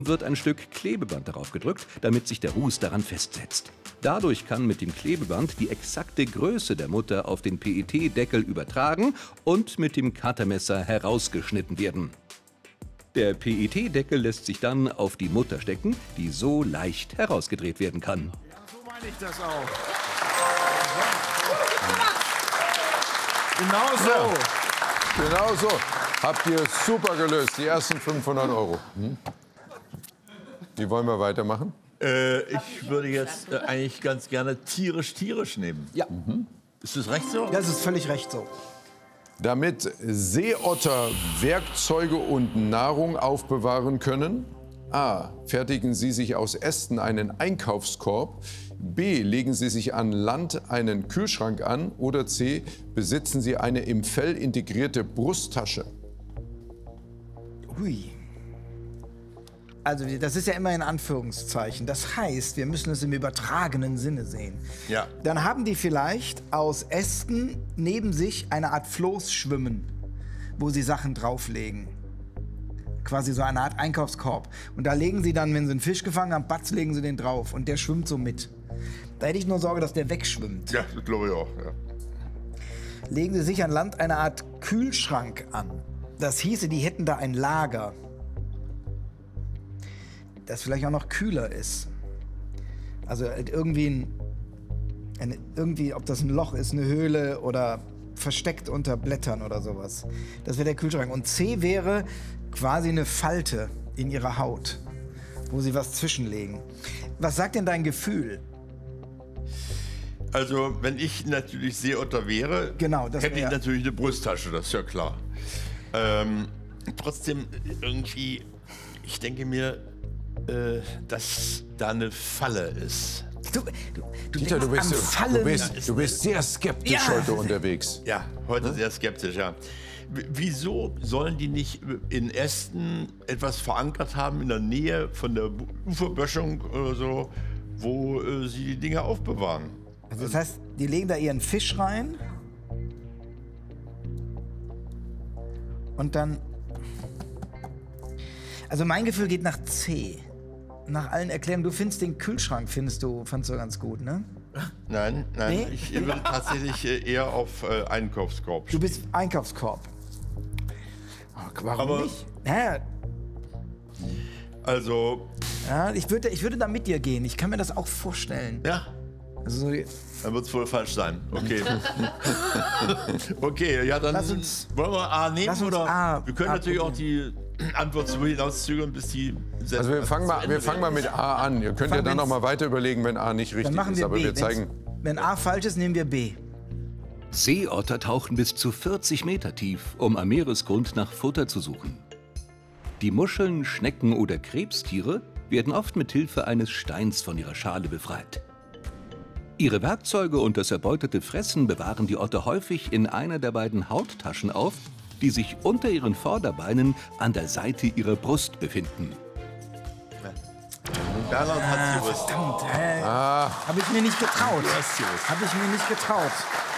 wird ein Stück Klebeband darauf gedrückt, damit sich der Ruß daran festsetzt. Dadurch kann mit dem Klebeband die exakte Größe der Mutter auf den PET-Deckel übertragen und mit dem Cuttermesser herausgeschnitten werden. Der PET-Deckel lässt sich dann auf die Mutter stecken, die so leicht herausgedreht werden kann. Ja, so meine ich das auch. Genau so. Genau so. Habt ihr super gelöst, die ersten 500 €. Wie wollen wir weitermachen? Ich würde jetzt eigentlich ganz gerne tierisch nehmen. Ja. Ist das recht so? Das ist völlig recht so. Damit Seeotter Werkzeuge und Nahrung aufbewahren können, A. Fertigen sie sich aus Ästen einen Einkaufskorb, B. Legen sie sich an Land einen Kühlschrank an oder C. Besitzen sie eine im Fell integrierte Brusttasche. Hui. Also das ist ja immer in Anführungszeichen. Das heißt, wir müssen es im übertragenen Sinne sehen. Ja. Dann haben die vielleicht aus Ästen neben sich eine Art Floß schwimmen, wo sie Sachen drauflegen. Quasi so eine Art Einkaufskorb. Und da legen sie dann, wenn sie einen Fisch gefangen haben, batz, legen sie den drauf. Und der schwimmt so mit. Da hätte ich nur Sorge, dass der wegschwimmt. Ja, das glaube ich auch. Ja. Legen sie sich an Land eine Art Kühlschrank an. Das hieße, die hätten da ein Lager, das vielleicht auch noch kühler ist. Also irgendwie, ob das ein Loch ist, eine Höhle oder versteckt unter Blättern oder sowas. Das wäre der Kühlschrank. Und C wäre quasi eine Falte in ihrer Haut, wo sie was zwischenlegen. Was sagt denn dein Gefühl? Also, wenn ich natürlich Seeotter wäre, Genau, das hätte ich wär- natürlich eine Brusttasche, das ist ja klar. Trotzdem irgendwie, ich denke mir, dass da eine Falle ist. Dieter, denkst an Fallen. du bist sehr skeptisch Ja. heute unterwegs. Ja, heute sehr skeptisch, ja. Wieso sollen die nicht in Ästen etwas verankert haben in der Nähe von der Uferböschung oder so, wo sie die Dinge aufbewahren? Also das heißt, die legen da ihren Fisch rein und dann... Also mein Gefühl geht nach C. Nach allen Erklärungen. Du findest den Kühlschrank, fandst du ganz gut, ne? Nein, Nee? ich würde tatsächlich eher auf Einkaufskorb Du bist Einkaufskorb. Ach, warum Aber- nicht? Ja, Also, ja, ich würde da mit dir gehen. Ich kann mir das auch vorstellen. ja, Also, so- dann wird es wohl falsch sein. Okay. Okay, ja, dann Lass uns- wollen wir A nehmen lass uns oder A- wir können A natürlich auch probieren. die Antwort so hinauszögern, bis die Also wir fangen mal mit A an. Ihr könnt ja dann noch mal weiter überlegen, wenn A nicht dann richtig machen ist. wir Aber B. wir zeigen... Wenn A falsch ist, nehmen wir B. Seeotter tauchen bis zu 40 Meter tief, um am Meeresgrund nach Futter zu suchen. Die Muscheln, Schnecken oder Krebstiere werden oft mit Hilfe eines Steins von ihrer Schale befreit. Ihre Werkzeuge und das erbeutete Fressen bewahren die Otter häufig in einer der beiden Hauttaschen auf, die sich unter ihren Vorderbeinen an der Seite ihrer Brust befinden. Bernhard hat sie gewusst. Verdammt, habe ich mir nicht getraut. Habe ich mir nicht getraut.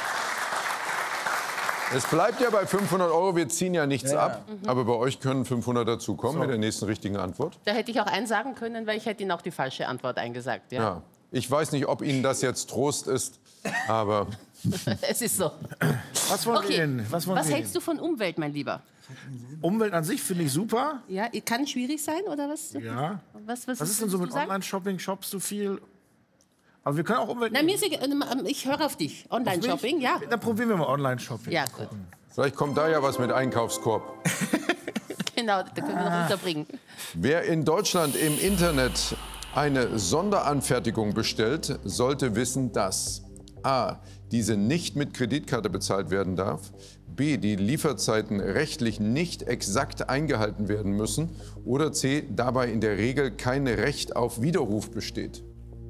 Es bleibt ja bei 500 €. Wir ziehen ja nichts ab. Aber bei euch können 500 dazukommen mit der nächsten richtigen Antwort. Da hätte ich auch eins sagen können, weil ich hätte Ihnen auch die falsche Antwort eingesagt. Ja. Ja. Ich weiß nicht, ob Ihnen das jetzt Trost ist, aber... Es ist so. Was wollen wir Okay, denn? Was hältst du von Umwelt, mein Lieber? Umwelt an sich finde ich super. Ja, kann schwierig sein, oder was? Ja. Was Was ist denn so würdest mit du sagen? Online-Shopping? Shoppst du viel? Aber wir können auch Umwelt... Nein, mir ist egal, ich höre auf dich. Online-Shopping, ja. Dann probieren wir mal Online-Shopping. Ja, gut. Vielleicht kommt da ja was mit Einkaufskorb. Genau, da können wir noch unterbringen. Wer in Deutschland im Internet eine Sonderanfertigung bestellt, sollte wissen, dass A. diese nicht mit Kreditkarte bezahlt werden darf, B. die Lieferzeiten rechtlich nicht exakt eingehalten werden müssen oder C. dabei in der Regel kein Recht auf Widerruf besteht.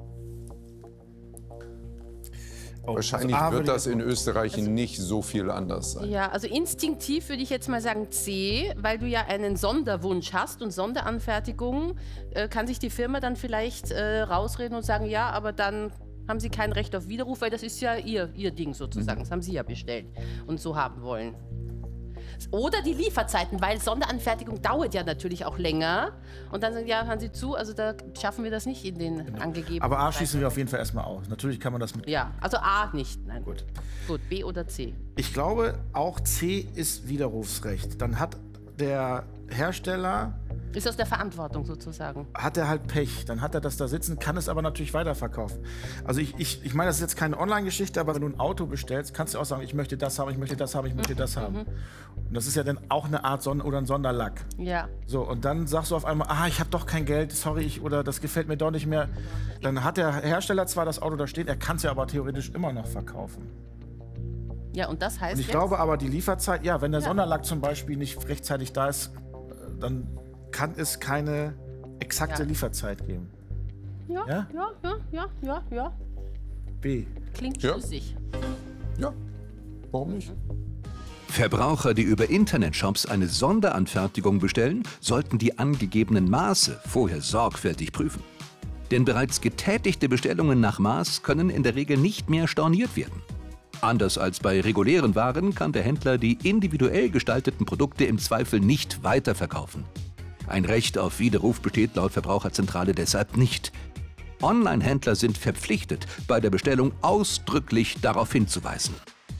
Wahrscheinlich also A wird würde das in Österreich nicht so viel anders sein. Ja, also instinktiv würde ich jetzt mal sagen C, weil du ja einen Sonderwunsch hast und Sonderanfertigung kann sich die Firma dann vielleicht rausreden und sagen, ja, aber dann haben sie kein Recht auf Widerruf, weil das ist ja ihr Ding sozusagen. Das haben sie ja bestellt und so haben wollen. Oder die Lieferzeiten, weil Sonderanfertigung dauert ja natürlich auch länger. Und dann sagen, ja, hören Sie zu, also da schaffen wir das nicht in den angegebenen Aber A schließen Zeiten. wir auf jeden Fall erstmal aus. Natürlich kann man das mit. Ja, also A nicht. Nein. Gut. Gut, B oder C. Ich glaube, auch C ist Widerrufsrecht. Dann hat der Hersteller Ist aus der Verantwortung sozusagen. hat er halt Pech. Dann hat er das da sitzen, kann es aber natürlich weiterverkaufen. Also ich meine, das ist jetzt keine Online-Geschichte, aber wenn du ein Auto bestellst, kannst du auch sagen, ich möchte das haben, ich möchte das haben, ich möchte das haben. Und das ist ja dann auch eine Art oder ein Sonderlack. Ja. So, und dann sagst du auf einmal, ich habe doch kein Geld, sorry, oder das gefällt mir doch nicht mehr. Dann hat der Hersteller zwar das Auto da stehen, er kann es ja aber theoretisch immer noch verkaufen. Ja, und das heißt Und ich glaube aber, die Lieferzeit, ja, wenn der Sonderlack zum Beispiel nicht rechtzeitig da ist, dann kann es keine exakte Ja. Lieferzeit geben. Ja, Ja? ja. B. Klingt Ja. schlüssig. Ja, warum nicht? Verbraucher, die über Internetshops eine Sonderanfertigung bestellen, sollten die angegebenen Maße vorher sorgfältig prüfen. Denn bereits getätigte Bestellungen nach Maß können in der Regel nicht mehr storniert werden. Anders als bei regulären Waren kann der Händler die individuell gestalteten Produkte im Zweifel nicht weiterverkaufen. Ein Recht auf Widerruf besteht laut Verbraucherzentrale deshalb nicht. Online-Händler sind verpflichtet, bei der Bestellung ausdrücklich darauf hinzuweisen.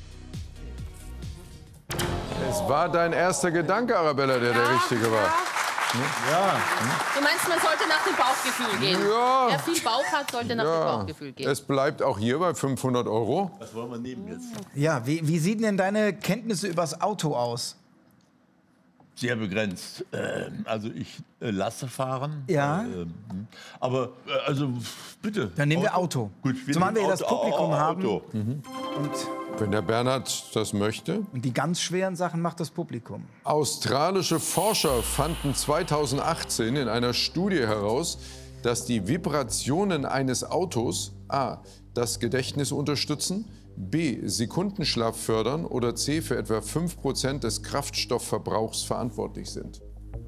Es war dein erster Gedanke, Arabella, der richtige war. Du meinst, man sollte nach dem Bauchgefühl gehen? Ja. Wer viel Bauch hat, sollte nach dem Bauchgefühl gehen. Es bleibt auch hier bei 500 Euro. Was wollen wir nehmen jetzt? Ja, wie sehen denn deine Kenntnisse übers Auto aus? Sehr begrenzt. Also ich lasse fahren. Ja. Aber also bitte. Dann nehmen wir Auto. Gut, Zumal wir nehmen ja das Publikum haben. Auto. Wenn der Bernhard das möchte. Und die ganz schweren Sachen macht das Publikum. Australische Forscher fanden 2018 in einer Studie heraus, dass die Vibrationen eines Autos a. das Gedächtnis unterstützen, b. Sekundenschlaf fördern oder c. für etwa 5% des Kraftstoffverbrauchs verantwortlich sind.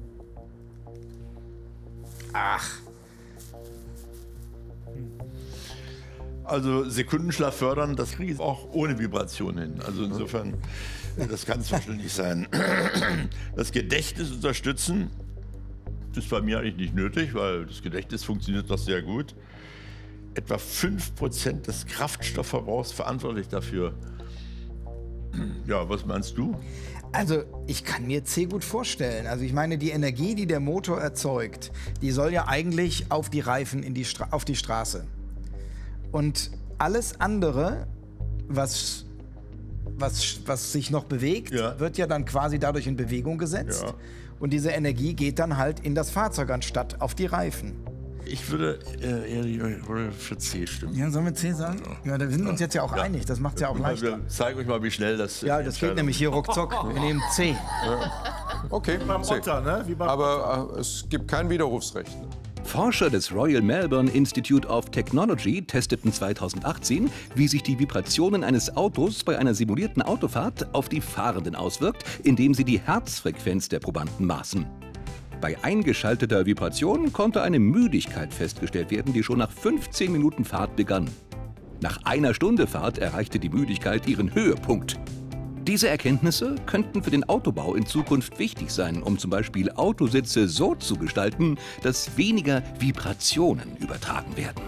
Also Sekundenschlaf fördern, das kriege ich auch ohne Vibration hin. Also insofern, das kann es wahrscheinlich nicht sein. Das Gedächtnis unterstützen, das ist bei mir eigentlich nicht nötig, weil das Gedächtnis funktioniert doch sehr gut. Etwa 5% des Kraftstoffverbrauchs verantwortlich dafür. Ja, was meinst du? Also, ich kann mir C gut vorstellen. Also, ich meine, die Energie, die der Motor erzeugt, die soll ja eigentlich auf die Reifen auf die Straße. Und alles andere, was sich noch bewegt, Ja. wird ja dann quasi dadurch in Bewegung gesetzt. Ja. Und diese Energie geht dann halt in das Fahrzeug anstatt auf die Reifen. Ich würde eher für C stimmen. Ja, sollen wir C sagen? Ja, wir sind uns jetzt ja auch einig. Das macht es ja auch leichter. Zeig euch mal, wie schnell das Ja, das geht nämlich hier ruckzuck. Wir nehmen C. Okay, Beim C. Otter, ne? Wie beim Aber es gibt kein Widerrufsrecht. Forscher des Royal Melbourne Institute of Technology testeten 2018, wie sich die Vibrationen eines Autos bei einer simulierten Autofahrt auf die Fahrenden auswirkt, indem sie die Herzfrequenz der Probanden maßen. Bei eingeschalteter Vibration konnte eine Müdigkeit festgestellt werden, die schon nach 15 Minuten Fahrt begann. Nach einer Stunde Fahrt erreichte die Müdigkeit ihren Höhepunkt. Diese Erkenntnisse könnten für den Autobau in Zukunft wichtig sein, um zum Beispiel Autositze so zu gestalten, dass weniger Vibrationen übertragen werden.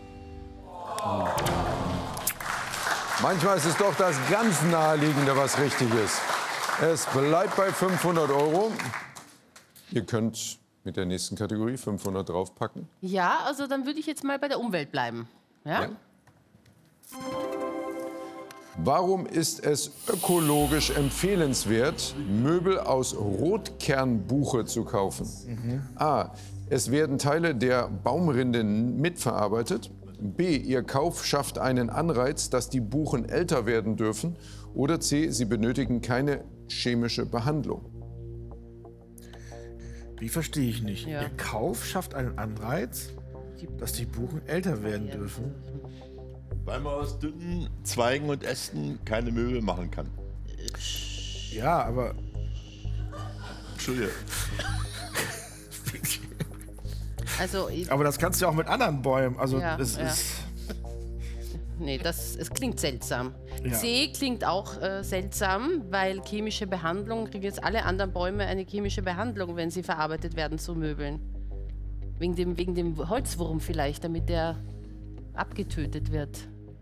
Manchmal ist es doch das ganz Naheliegende, was richtig ist. Es bleibt bei 500 Euro. Ihr könnt mit der nächsten Kategorie 500 draufpacken. Ja, also dann würde ich jetzt mal bei der Umwelt bleiben. Ja? Warum ist es ökologisch empfehlenswert, Möbel aus Rotkernbuche zu kaufen? A. Es werden Teile der Baumrinde mitverarbeitet. B. Ihr Kauf schafft einen Anreiz, dass die Buchen älter werden dürfen. Oder C. Sie benötigen keine chemische Behandlung. Wie verstehe ich nicht? Ja. Der Kauf schafft einen Anreiz, dass die Buchen älter werden dürfen. Weil man aus dünnen Zweigen und Ästen keine Möbel machen kann. Ja, aber Entschuldigung. Also, das kannst du ja auch mit anderen Bäumen. Also Ja, es ja. ist. nee, es klingt seltsam. Ja. C klingt auch seltsam, weil chemische Behandlung, kriegen jetzt alle anderen Bäume eine chemische Behandlung, wenn sie verarbeitet werden zu Möbeln. Wegen dem Holzwurm vielleicht, damit der abgetötet wird.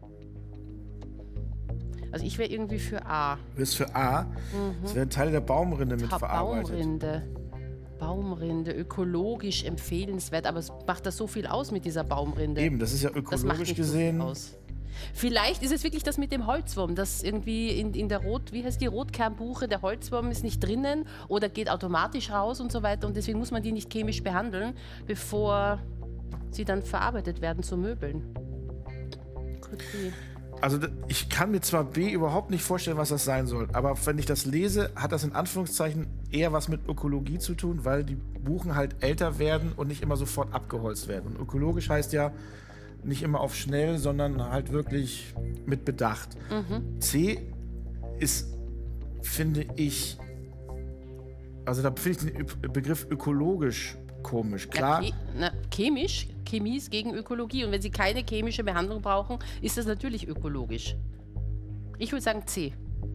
Also ich wäre irgendwie für A. Du bist für A. Es werden Teile der Baumrinde mit verarbeitet. Baumrinde, ökologisch empfehlenswert, aber es macht das so viel aus mit dieser Baumrinde. Eben, das ist ja Das macht ökologisch nicht gesehen. so viel aus. Vielleicht ist es wirklich das mit dem Holzwurm, dass irgendwie in der wie heißt die Rotkernbuche, der Holzwurm ist nicht drinnen oder geht automatisch raus und so weiter und deswegen muss man die nicht chemisch behandeln, bevor sie dann verarbeitet werden zu Möbeln. Okay. Also ich kann mir zwar B überhaupt nicht vorstellen, was das sein soll, aber wenn ich das lese, hat das in Anführungszeichen eher was mit Ökologie zu tun, weil die Buchen halt älter werden und nicht immer sofort abgeholzt werden. Und ökologisch heißt ja nicht immer auf schnell, sondern halt wirklich mit Bedacht. C ist, finde ich, also da finde ich den Begriff ökologisch komisch. Klar. Ja, Chemie ist gegen Ökologie. Und wenn Sie keine chemische Behandlung brauchen, ist das natürlich ökologisch. Ich würde sagen C.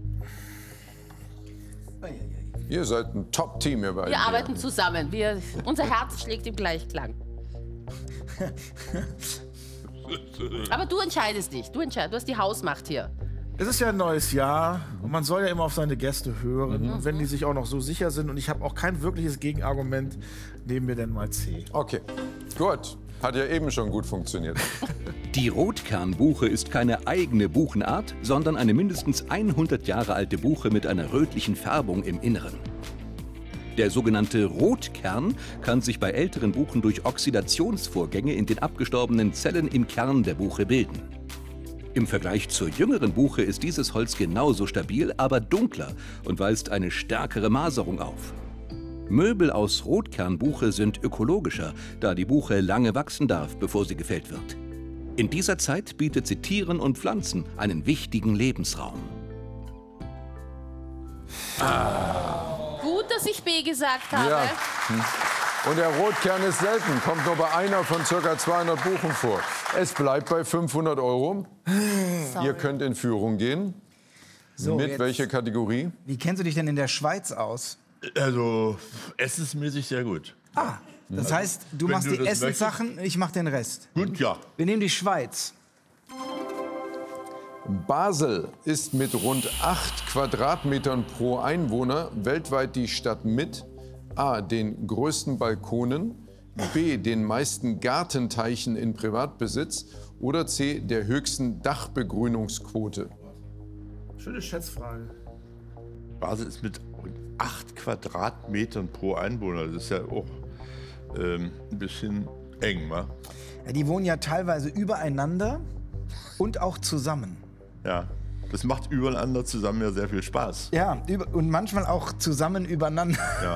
Ihr seid ein Top-Team, ihr beiden. Wir arbeiten zusammen. Unser Herz schlägt im Gleichklang. Aber du entscheidest nicht. Du hast die Hausmacht hier. Es ist ja ein neues Jahr und man soll ja immer auf seine Gäste hören. Und wenn die sich auch noch so sicher sind und ich habe auch kein wirkliches Gegenargument, nehmen wir denn mal C. Okay, gut. Hat ja eben schon gut funktioniert. Die Rotkernbuche ist keine eigene Buchenart, sondern eine mindestens 100 Jahre alte Buche mit einer rötlichen Färbung im Inneren. Der sogenannte Rotkern kann sich bei älteren Buchen durch Oxidationsvorgänge in den abgestorbenen Zellen im Kern der Buche bilden. Im Vergleich zur jüngeren Buche ist dieses Holz genauso stabil, aber dunkler und weist eine stärkere Maserung auf. Möbel aus Rotkernbuche sind ökologischer, da die Buche lange wachsen darf, bevor sie gefällt wird. In dieser Zeit bietet sie Tieren und Pflanzen einen wichtigen Lebensraum. Gut, dass ich B gesagt habe. Ja. Und der Rotkern ist selten, kommt nur bei einer von ca. 200 Buchen vor. Es bleibt bei 500 €. Ihr könnt in Führung gehen. So, Mit jetzt- welcher Kategorie? Wie kennst du dich denn in der Schweiz aus? Also, essensmäßig sehr gut. Das heißt, du Wenn machst du die das Essenssachen, ich mach den Rest. Gut, ja. Wir nehmen die Schweiz. Basel ist mit rund 8 Quadratmetern pro Einwohner weltweit die Stadt mit A. den größten Balkonen, B. den meisten Gartenteichen in Privatbesitz oder C. der höchsten Dachbegrünungsquote. Schöne Schätzfrage. Basel ist mit 8 Quadratmetern pro Einwohner. Das ist ja auch ein bisschen eng, wa? Ja, die wohnen ja teilweise übereinander und auch zusammen. Ja. Das macht übereinander zusammen ja sehr viel Spaß. Ja, und manchmal auch zusammen übereinander. Ja.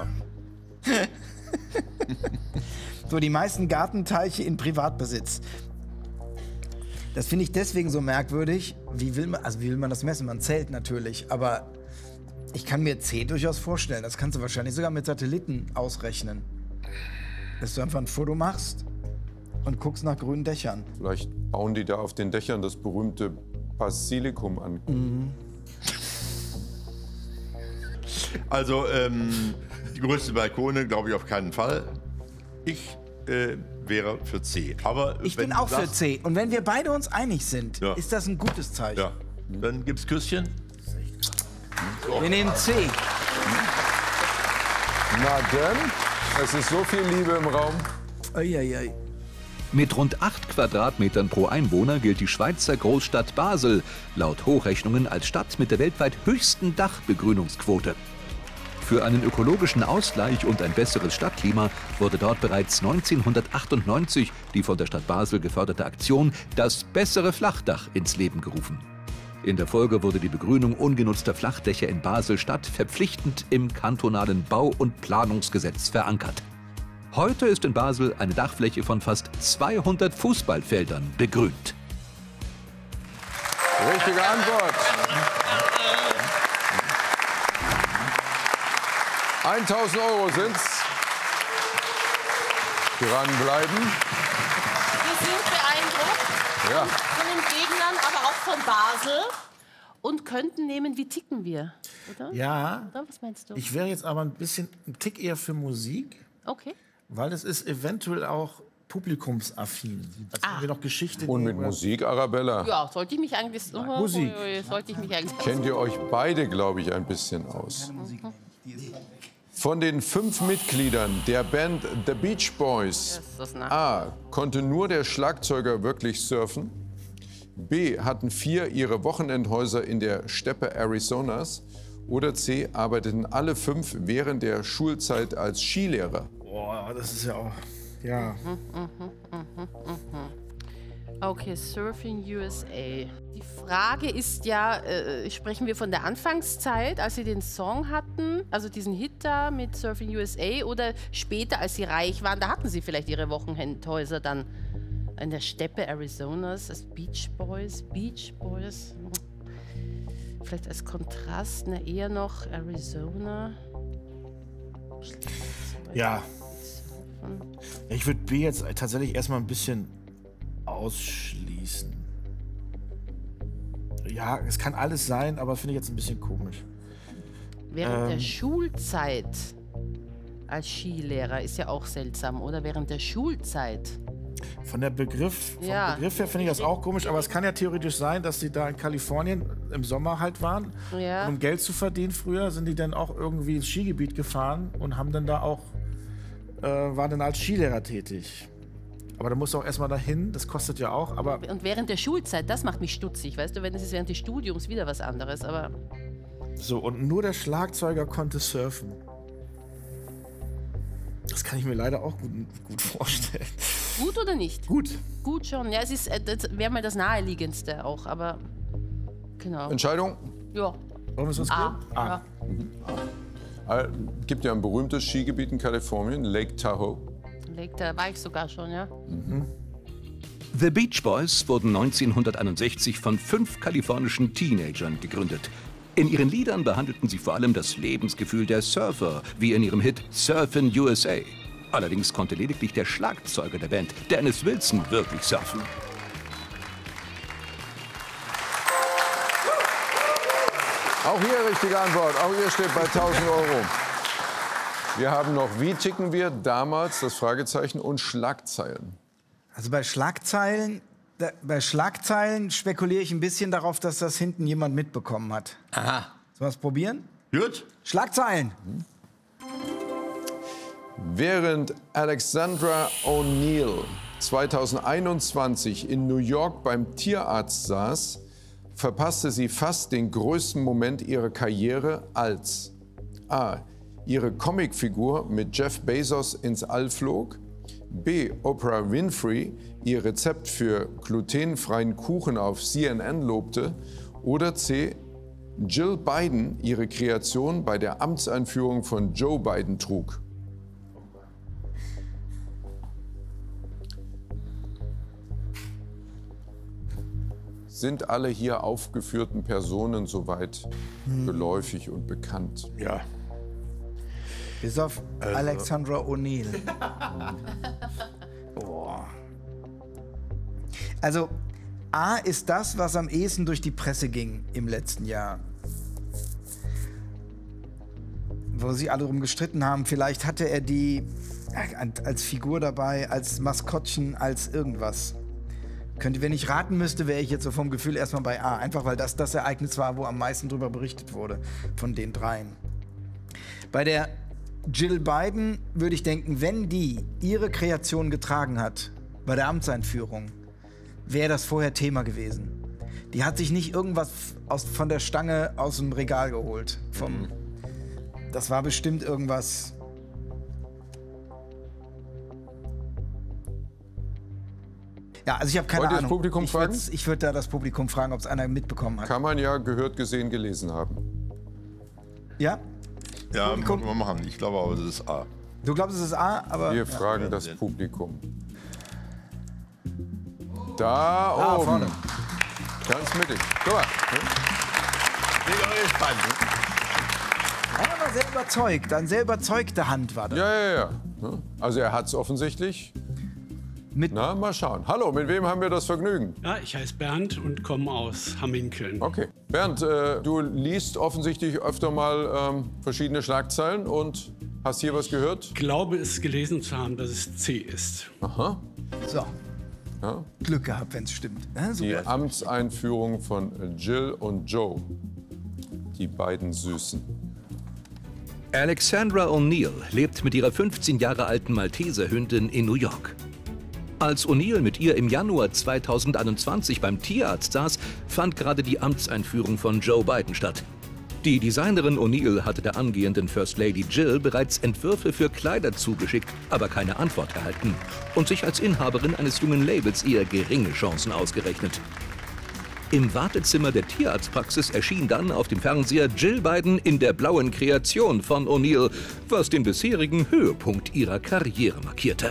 So, die meisten Gartenteiche in Privatbesitz. Das finde ich deswegen so merkwürdig. Wie will man das messen? Man zählt natürlich, aber ich kann mir C durchaus vorstellen. Das kannst du wahrscheinlich sogar mit Satelliten ausrechnen. Dass du einfach ein Foto machst und guckst nach grünen Dächern. Vielleicht bauen die da auf den Dächern das berühmte Basilikum an. Also, die größte Balkone glaube ich auf keinen Fall. Ich wäre für C. Aber Ich wenn bin du auch für sagst- C. Und wenn wir beide uns einig sind, Ja. ist das ein gutes Zeichen. Ja. Dann gibt's Küsschen. Wir nehmen C. Na denn, es ist so viel Liebe im Raum. Eieiei. Mit rund 8 Quadratmetern pro Einwohner gilt die Schweizer Großstadt Basel laut Hochrechnungen als Stadt mit der weltweit höchsten Dachbegrünungsquote. Für einen ökologischen Ausgleich und ein besseres Stadtklima wurde dort bereits 1998 die von der Stadt Basel geförderte Aktion »Das bessere Flachdach« ins Leben gerufen. In der Folge wurde die Begrünung ungenutzter Flachdächer in Basel-Stadt verpflichtend im kantonalen Bau- und Planungsgesetz verankert. Heute ist in Basel eine Dachfläche von fast 200 Fußballfeldern begrünt. Richtige Antwort. 1.000 € sind's. Dranbleiben. Wir sind beeindruckt Ja. von den Gegnern, aber auch von Basel. Und könnten nehmen, wie ticken wir, oder? Ja, Oder? Was meinst du? ich wäre jetzt aber ein Tick eher für Musik, Okay. weil es ist eventuell auch publikumsaffin. Als wenn wir noch Geschichte Und mit nehmen. Musik, Arabella, Ja, sollte ich mich eigentlich... Musik. Sollte ich mich eigentlich... kennt ihr euch beide, glaube ich, ein bisschen aus. Von den 5 Mitgliedern der Band The Beach Boys, Das ist nah. A, konnte nur der Schlagzeuger wirklich surfen. B, hatten 4 ihre Wochenendhäuser in der Steppe Arizonas. Oder C, arbeiteten alle 5 während der Schulzeit als Skilehrer. Boah, das ist ja auch... Ja. Okay, Surfing USA. Die Frage ist ja, sprechen wir von der Anfangszeit, als Sie den Song hatten, also diesen Hit da mit Surfing USA, oder später, als Sie reich waren, da hatten Sie vielleicht Ihre Wochenendhäuser dann in der Steppe Arizonas, als Beach Boys. Vielleicht als Kontrast, eher noch Arizona. Ja. Ich würde B jetzt tatsächlich erstmal ein bisschen ausschließen. Ja, es kann alles sein, aber finde ich jetzt ein bisschen komisch. Während der Schulzeit als Skilehrer ist ja auch seltsam, oder? Während der Schulzeit. Vom Begriff her finde ich das auch komisch, aber es kann ja theoretisch sein, dass sie da in Kalifornien im Sommer halt waren. Ja. Und um Geld zu verdienen früher, sind die dann auch irgendwie ins Skigebiet gefahren und haben dann da auch, waren dann als Skilehrer tätig. Aber da musst du auch erstmal dahin, das kostet ja auch, aber... Und während der Schulzeit, das macht mich stutzig, weißt du, wenn es ist während des Studiums wieder was anderes, aber... So, und nur der Schlagzeuger konnte surfen. Das kann ich mir leider auch gut vorstellen. Gut oder nicht? Gut. Gut schon, ja, es ist, das wäre mal das Naheliegendste auch, aber... Genau. Entscheidung? Ja. Wollen wir es uns A. geben? Ja. Gibt ja ein berühmtes Skigebiet in Kalifornien, Lake Tahoe. Da war ich sogar schon, ja. The Beach Boys wurden 1961 von 5 kalifornischen Teenagern gegründet. In ihren Liedern behandelten sie vor allem das Lebensgefühl der Surfer, wie in ihrem Hit Surfin' USA. Allerdings konnte lediglich der Schlagzeuger der Band, Dennis Wilson, wirklich surfen. Auch hier richtige Antwort. Auch ihr steht bei 1.000 €. Wir haben noch Wie ticken wir damals, das Fragezeichen, und Schlagzeilen. Also bei Schlagzeilen spekuliere ich ein bisschen darauf, dass das hinten jemand mitbekommen hat. Aha. Sollen wir es probieren? Gut. Schlagzeilen. Während Alexandra O'Neill 2021 in New York beim Tierarzt saß, verpasste sie fast den größten Moment ihrer Karriere, als A. ihre Comicfigur mit Jeff Bezos ins All flog, B. Oprah Winfrey ihr Rezept für glutenfreien Kuchen auf CNN lobte, oder C. Jill Biden ihre Kreation bei der Amtseinführung von Joe Biden trug. Sind alle hier aufgeführten Personen soweit geläufig und bekannt? Ja. Bis auf Alexandra O'Neill. Also, A ist das, was am ehesten durch die Presse ging im letzten Jahr. Wo sie alle drum gestritten haben. Vielleicht hatte er die als Figur dabei, als Maskottchen, als irgendwas. Wenn ich raten müsste, wäre ich jetzt so vom Gefühl erstmal bei A. Einfach weil das Ereignis war, wo am meisten drüber berichtet wurde von den dreien. Bei der Jill Biden würde ich denken, wenn die ihre Kreation getragen hat bei der Amtseinführung, wäre das vorher Thema gewesen. Die hat sich nicht irgendwas von der Stange aus dem Regal geholt. Das war bestimmt irgendwas. Ja, also ich habe keine Wollt ihr das Ahnung. Publikum fragen? Ich würde da das Publikum fragen, ob es einer mitbekommen hat. Kann man ja gehört, gesehen, gelesen haben. Ja? Ja, Publikum? können wir machen. Ich glaube aber, es ist A. Du glaubst, es ist A, aber... Wir fragen das Publikum. Da oben. vorne. Ganz mittig. Guck mal. Bin ich gespannt. Er war sehr überzeugt. Eine sehr überzeugte Hand war das. Ja. Also er hat es offensichtlich Na, mal schauen. Hallo, mit wem haben wir das Vergnügen? Ja, ich heiße Bernd und komme aus Hamminkeln. Okay. Bernd, du liest offensichtlich öfter mal verschiedene Schlagzeilen und hast hier was gehört? Ich glaube, es gelesen zu haben, dass es C ist. Aha. So, Ja. Glück gehabt, wenn es stimmt. Ja, Die super. Amtseinführung von Jill und Joe. Die beiden Süßen. Alexandra O'Neill lebt mit ihrer 15 Jahre alten Malteserhündin in New York. Als O'Neill mit ihr im Januar 2021 beim Tierarzt saß, fand gerade die Amtseinführung von Joe Biden statt. Die Designerin O'Neill hatte der angehenden First Lady Jill bereits Entwürfe für Kleider zugeschickt, aber keine Antwort erhalten und sich als Inhaberin eines jungen Labels eher geringe Chancen ausgerechnet. Im Wartezimmer der Tierarztpraxis erschien dann auf dem Fernseher Jill Biden in der blauen Kreation von O'Neill, was den bisherigen Höhepunkt ihrer Karriere markierte.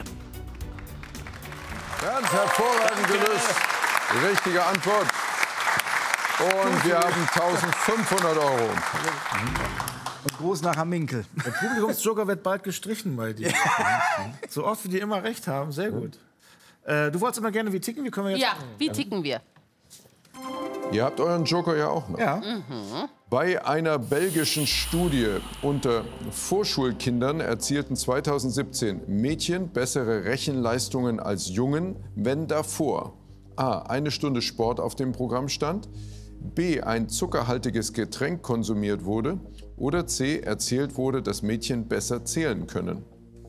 Ganz hervorragend gelöst. Richtige Antwort. Und wir haben 1.500 €. Und groß nach Hamminkel. Der Publikumsjoker wird bald gestrichen bei dir. So oft wie die immer recht haben, sehr gut. Du wolltest immer gerne, wie ticken wir? Können wir jetzt Ja, wie ticken wir? Ihr habt euren Joker ja auch noch. Ja. Bei einer belgischen Studie unter Vorschulkindern erzielten 2017 Mädchen bessere Rechenleistungen als Jungen, wenn davor a. eine Stunde Sport auf dem Programm stand, b. ein zuckerhaltiges Getränk konsumiert wurde oder c. erzählt wurde, dass Mädchen besser zählen können.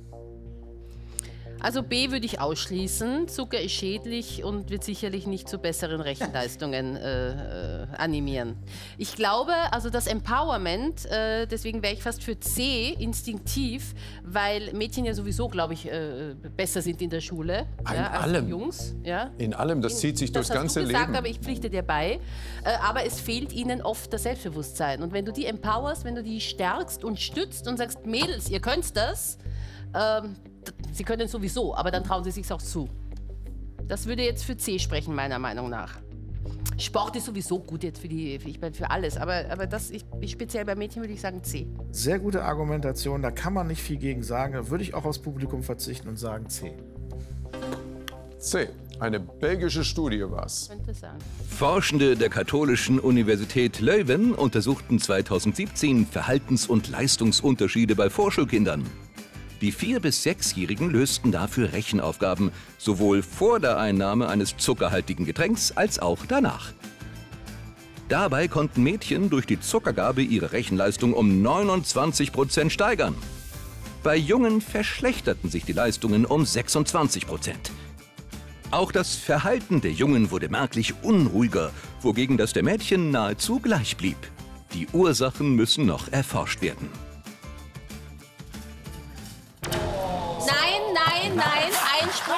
Also B würde ich ausschließen. Zucker ist schädlich und wird sicherlich nicht zu besseren Rechenleistungen animieren. Ich glaube, also das Empowerment, deswegen wäre ich fast für C, instinktiv, weil Mädchen ja sowieso, glaube ich, besser sind in der Schule. In als allem. Jungs. Ja. In allem, das zieht sich durchs Das hast ganze du gesagt, Leben. aber ich pflichte dir bei. Aber es fehlt ihnen oft das Selbstbewusstsein. Und wenn du die empowerst, wenn du die stärkst und stützt und sagst, Mädels, ihr könnt das, sie können es sowieso, aber dann trauen sie sich auch zu. Das würde jetzt für C sprechen, meiner Meinung nach. Sport ist sowieso gut jetzt für alles, aber das, speziell bei Mädchen würde ich sagen C. Sehr gute Argumentation, da kann man nicht viel gegen sagen. Da würde ich auch aufs Publikum verzichten und sagen C. C. Eine belgische Studie war's. Könnte sein. Forschende der Katholischen Universität Leuven untersuchten 2017 Verhaltens- und Leistungsunterschiede bei Vorschulkindern. Die 4- bis 6-Jährigen lösten dafür Rechenaufgaben, sowohl vor der Einnahme eines zuckerhaltigen Getränks als auch danach. Dabei konnten Mädchen durch die Zuckergabe ihre Rechenleistung um 29% steigern. Bei Jungen verschlechterten sich die Leistungen um 26%. Auch das Verhalten der Jungen wurde merklich unruhiger, wogegen das der Mädchen nahezu gleich blieb. Die Ursachen müssen noch erforscht werden. Nein, Einspruch.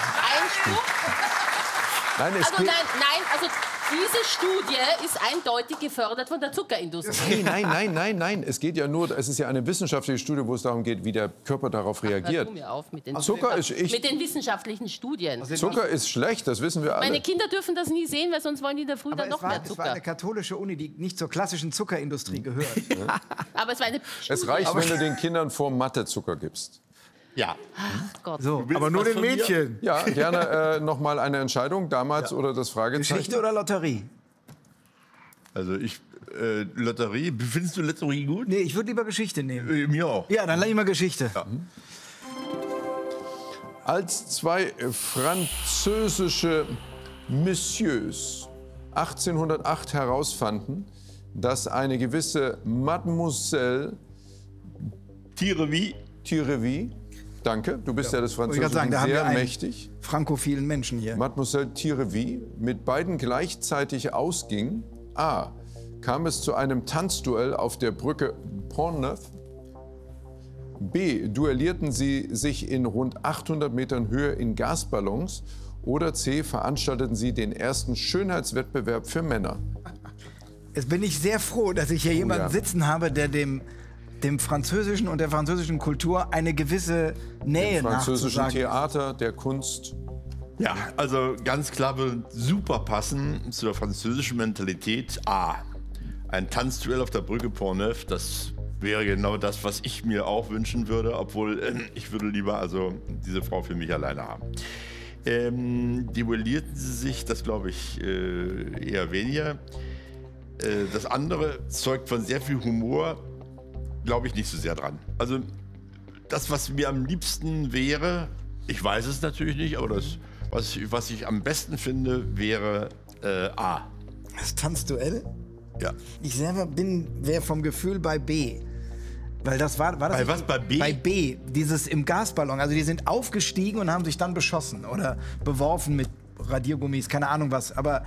Nein, es Also geht... also diese Studie ist eindeutig gefördert von der Zuckerindustrie. Nein. Es geht ja nur, es ist ja eine wissenschaftliche Studie, wo es darum geht, wie der Körper darauf reagiert. Hör mir auf mit den, Zucker ist mit den wissenschaftlichen Studien. Zucker ist schlecht, das wissen wir alle. Meine Kinder dürfen das nie sehen, weil sonst wollen die in der Früh dann noch mehr Es war Zucker. eine katholische Uni, die nicht zur klassischen Zuckerindustrie gehört. Aber es war eine Es Studie. reicht, wenn du den Kindern vor Mathe Zucker gibst. Ja. Gott. So, Aber nur was den von mir? Mädchen. Ja, gerne noch mal eine Entscheidung, damals oder das Fragezeichen. Geschichte oder Lotterie? Also Lotterie. Findest du Lotterie gut? Nee, ich würde lieber Geschichte nehmen. Mir auch. Ja, dann ich mal Geschichte. Als zwei französische Messieurs 1808 herausfanden, dass eine gewisse Mademoiselle Thierry, danke, du bist ja, des Wollte ich gerade Französischen sagen, da haben wir sehr einen mächtig, frankophilen Menschen hier. Mademoiselle Thierry mit beiden gleichzeitig ausging. A. Kam es zu einem Tanzduell auf der Brücke Pont-Neuf? B. Duellierten sie sich in rund 800 Metern Höhe in Gasballons? Oder C. Veranstalteten sie den ersten Schönheitswettbewerb für Männer? Jetzt bin ich sehr froh, dass ich hier jemanden ja. sitzen habe, der dem Französischen und der französischen Kultur eine gewisse Nähe Im französischen nachzusagen. Theater, der Kunst. Ja, also ganz klar würde super passen zur französischen Mentalität. A. Ein Tanzduell auf der Brücke Pont-Neuf, das wäre genau das, was ich mir auch wünschen würde, obwohl ich würde lieber also diese Frau für mich alleine haben. Duellierten sie sich, das glaube ich eher weniger. Das andere zeugt von sehr viel Humor, glaube ich nicht so sehr dran. Also das, was mir am liebsten wäre, ich weiß es natürlich nicht, aber das, was ich am besten finde, wäre A. Das Tanzduell? Ja. Ich selber wäre vom Gefühl bei B. Weil das war das Bei was, bei B? Bei B, dieses im Gasballon. Also die sind aufgestiegen und haben sich dann beschossen oder beworfen mit Radiergummis, keine Ahnung was. Aber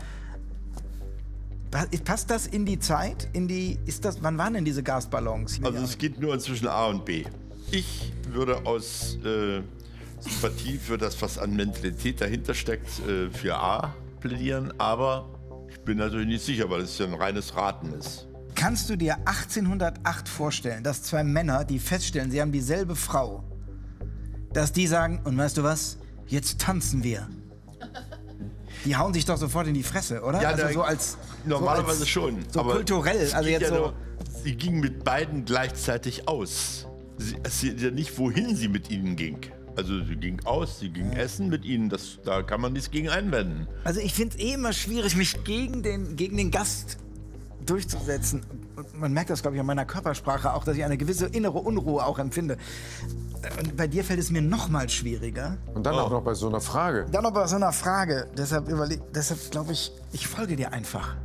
passt das in die Zeit? Wann waren denn diese Gasballons? Also es geht nur zwischen A und B. Ich würde aus Sympathie für das, was an Mentalität dahinter steckt, für A plädieren. Aber ich bin natürlich nicht sicher, weil es ja ein reines Raten ist. Kannst du dir 1808 vorstellen, dass zwei Männer, die feststellen, sie haben dieselbe Frau, dass die sagen, und weißt du was, jetzt tanzen wir. Die hauen sich doch sofort in die Fresse, oder? Ja, also so als normalerweise so als, schon. So aber kulturell, also jetzt so. Sie ging mit beiden gleichzeitig aus. Es ist ja nicht, wohin sie mit ihnen ging. Also sie ging aus, sie ging essen mit ihnen, da kann man nichts gegen einwenden. Also ich finde es immer schwierig, mich gegen den Gast durchzusetzen. Und man merkt das, glaube ich, an meiner Körpersprache auch, dass ich eine gewisse innere Unruhe auch empfinde. Und bei dir fällt es mir noch mal schwieriger. Und dann auch noch bei so einer Frage. Dann noch bei so einer Frage. Deshalb glaube ich, ich folge dir einfach.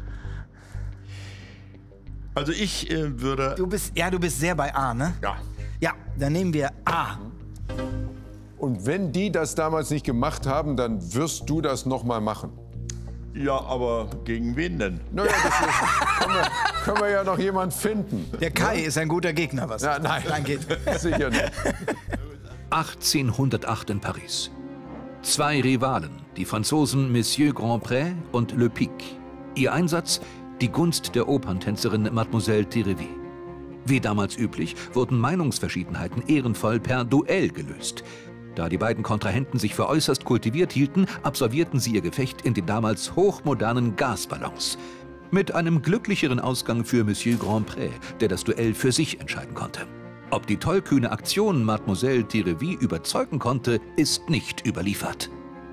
Also ich würde... Du bist sehr bei A, ne? Ja. Ja, dann nehmen wir A. Und wenn die das damals nicht gemacht haben, dann wirst du das noch mal machen. Ja, aber gegen wen denn? Naja, können wir ja noch jemand finden. Der Kai ist ein guter Gegner, was Ja, nein, angeht. sicher nicht. 1808 in Paris. Zwei Rivalen, die Franzosen Monsieur Grandpré und Le Pic. Ihr Einsatz, die Gunst der Operntänzerin Mademoiselle Thierry. Wie damals üblich, wurden Meinungsverschiedenheiten ehrenvoll per Duell gelöst. Da die beiden Kontrahenten sich für äußerst kultiviert hielten, absolvierten sie ihr Gefecht in den damals hochmodernen Gasballons. Mit einem glücklicheren Ausgang für Monsieur Grandpré, der das Duell für sich entscheiden konnte. Ob die tollkühne Aktion Mademoiselle Thierry überzeugen konnte, ist nicht überliefert.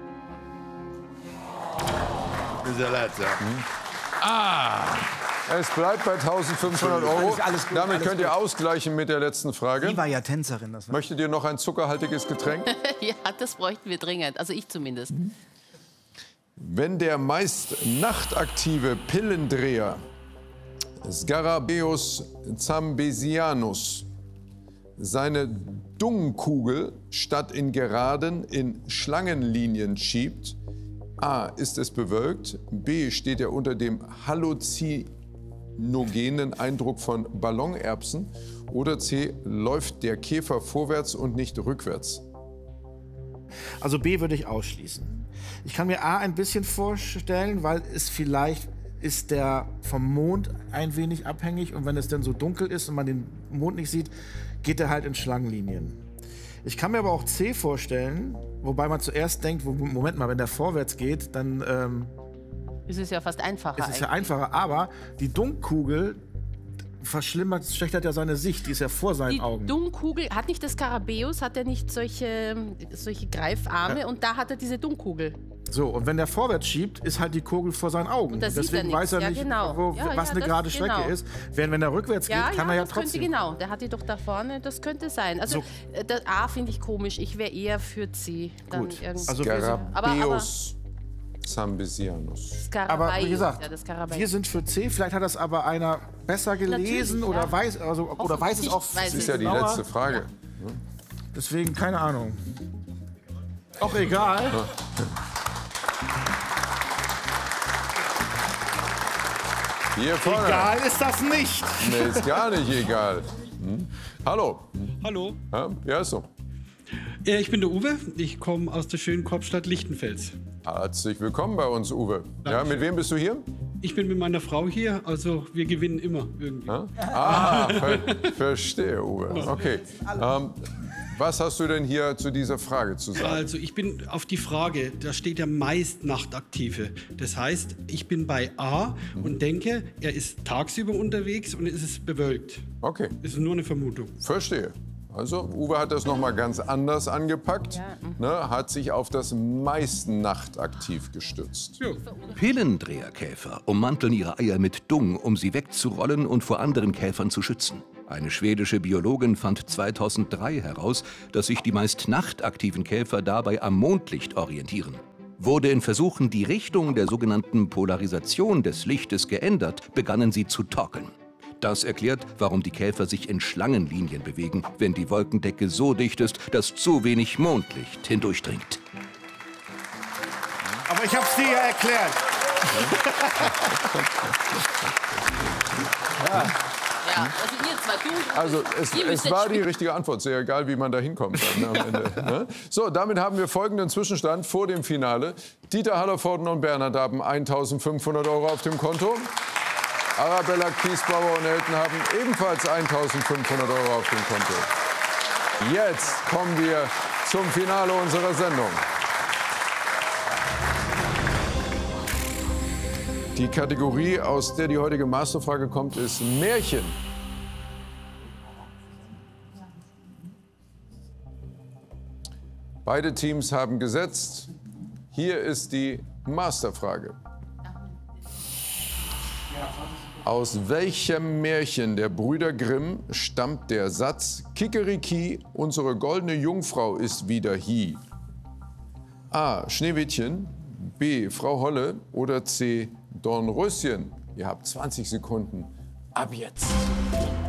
Sehr leid, ja. Es bleibt bei 1.500 Euro. Alles gut, Damit alles könnt ihr ausgleichen mit der letzten Frage. Die war ja Tänzerin. Das war Möchtet ihr noch ein zuckerhaltiges Getränk? Ja, das bräuchten wir dringend. Also ich zumindest. Wenn der meist nachtaktive Pillendreher Scarabeus zambesianus seine Dungkugel statt in Geraden in Schlangenlinien schiebt, A. Ist es bewölkt, B. Steht er unter dem halluzinogenen Eindruck von Ballonerbsen oder C. Läuft der Käfer vorwärts und nicht rückwärts? Also B würde ich ausschließen. Ich kann mir A ein bisschen vorstellen, weil es vielleicht ist der vom Mond ein wenig abhängig und wenn es dann so dunkel ist und man den Mond nicht sieht, geht er halt in Schlangenlinien. Ich kann mir aber auch C vorstellen, wobei man zuerst denkt, Moment mal, wenn der vorwärts geht, dann Es ist ja fast einfacher. ist es ja einfacher. Aber die Dunkkugel verschlechtert ja seine Sicht, die ist ja vor seinen Die Augen. Dunkkugel, hat nicht das Skarabäus, hat er nicht solche Greifarme und da hat er diese Dunkkugel. So, und wenn der vorwärts schiebt, ist halt die Kugel vor seinen Augen. Und das sieht deswegen er weiß er nicht. nicht, Ja, genau. was eine gerade Strecke ist. Wenn er rückwärts geht, kann er ja das könnte, trotzdem. genau, der hat die doch da vorne, das könnte sein. Also das A finde ich komisch, ich wäre eher für C. Dann Gut, irgendwie. also wir sind, Scarabeus zambesianus. aber wie gesagt, ja, das Skarabäus. wir sind für C. Vielleicht hat das aber einer besser gelesen Natürlich, oder ja. weiß, oder weiß es auch. Weiß Das ist ja die genauer. letzte Frage. Deswegen keine Ahnung. Auch egal. Hier vorne. Egal ist das nicht. Nee, ist gar nicht egal. Hallo. Hallo, Ja, wie heißt du? ich bin der Uwe. Ich komme aus der schönen Korbstadt Lichtenfels. Herzlich willkommen bei uns, Uwe. Ja, mit wem bist du hier? Ich bin mit meiner Frau hier, also wir gewinnen immer irgendwie. Verstehe, Uwe. Okay. Was hast du denn hier zu dieser Frage zu sagen? Also ich bin auf die Frage, da steht ja meist Nachtaktive. Das heißt, ich bin bei A und denke, er ist tagsüber unterwegs und es ist bewölkt. Okay, Das ist nur eine Vermutung. verstehe. Also Uwe hat das noch mal ganz anders angepackt, ne, hat sich auf das meist nachtaktiv gestützt. Pillendreherkäfer ummanteln ihre Eier mit Dung, um sie wegzurollen und vor anderen Käfern zu schützen. Eine schwedische Biologin fand 2003 heraus, dass sich die meist nachtaktiven Käfer dabei am Mondlicht orientieren. Wurde in Versuchen die Richtung der sogenannten Polarisation des Lichtes geändert, begannen sie zu torkeln. Das erklärt, warum die Käfer sich in Schlangenlinien bewegen, wenn die Wolkendecke so dicht ist, dass zu wenig Mondlicht hindurchdringt. Aber ich habe es dir ja erklärt. Ja, also ihr zwei, Also es war die richtige Antwort, sehr egal, wie man da hinkommt dann am Ende. Ne? So, damit haben wir folgenden Zwischenstand vor dem Finale. Dieter Hallervorden und Bernhard haben 1.500 € auf dem Konto. Arabella, Kiesbauer und Elton haben ebenfalls 1.500 € auf dem Konto. Jetzt kommen wir zum Finale unserer Sendung. Die Kategorie, aus der die heutige Masterfrage kommt, ist Märchen. Beide Teams haben gesetzt. Hier ist die Masterfrage. Aus welchem Märchen der Brüder Grimm stammt der Satz Kikeriki, unsere goldene Jungfrau ist wieder hie? A. Schneewittchen, B. Frau Holle oder C. Dornröschen? Ihr habt 20 Sekunden. Ab jetzt.